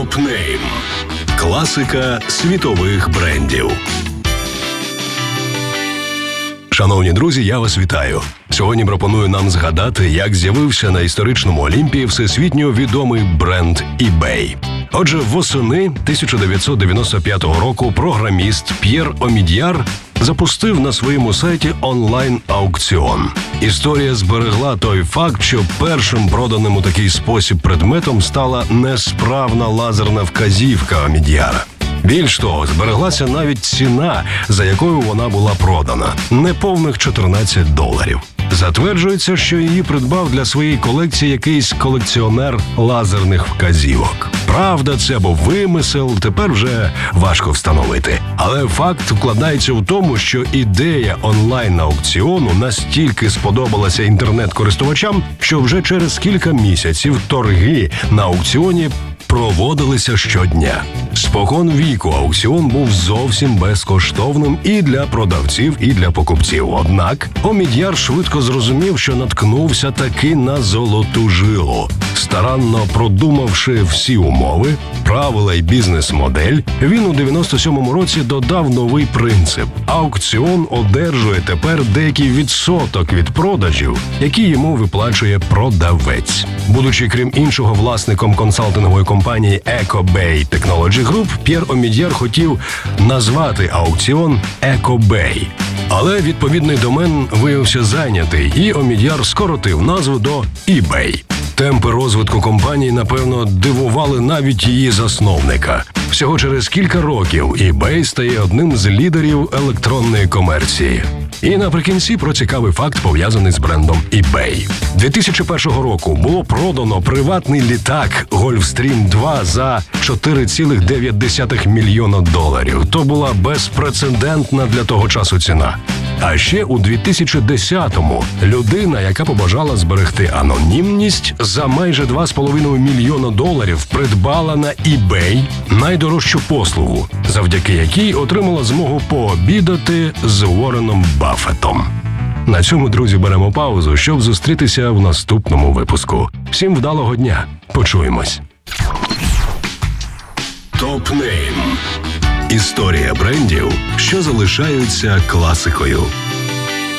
Топнейм. Класика світових брендів. Шановні друзі, я вас вітаю. Сьогодні пропоную нам згадати, як з'явився на історичному Олімпі всесвітньо відомий бренд eBay. Отже, восени 1995 року програміст П'єр Омід'яр запустив на своєму сайті онлайн-аукціон. Історія зберегла той факт, що першим проданим у такий спосіб предметом стала несправна лазерна вказівка Омід'яра. Більш того, збереглася навіть ціна, за якою вона була продана – неповних $14. Затверджується, що її придбав для своєї колекції якийсь колекціонер лазерних вказівок. Правда це або вимисел, тепер вже важко встановити. Але факт вкладається в тому, що ідея онлайн-аукціону настільки сподобалася інтернет-користувачам, що вже через кілька місяців торги на аукціоні проводилися щодня. Спокон віку аукціон був зовсім безкоштовним і для продавців, і для покупців. Однак Омід'яр швидко зрозумів, що наткнувся таки на золоту жилу. Старанно продумавши всі умови, правила й бізнес-модель, він у 97-му році додав новий принцип. Аукціон одержує тепер деякий відсоток від продажів, які йому виплачує продавець. Будучи, крім іншого, власником консалтингової компанії eCobay Technology Group, П'єр Омід'яр хотів назвати аукціон eCobay. Але відповідний домен виявився зайнятий, і Омід'яр скоротив назву до eBay. Темпи розвитку компанії, напевно, дивували навіть її засновника. Всього через кілька років eBay стає одним з лідерів електронної комерції. І наприкінці про цікавий факт, пов'язаний з брендом eBay. 2001 року було продано приватний літак Gulfstream 2 за $4,9 мільйона. То була безпрецедентна для того часу ціна. А ще у 2010-му людина, яка побажала зберегти анонімність, за майже $2,5 мільйона придбала на eBay найдорожчу послугу, завдяки якій отримала змогу пообідати з Уорреном Баффетом. На цьому, друзі, беремо паузу, щоб зустрітися в наступному випуску. Всім вдалого дня. Почуємось. Топнейм. Історія брендів, що залишаються класикою.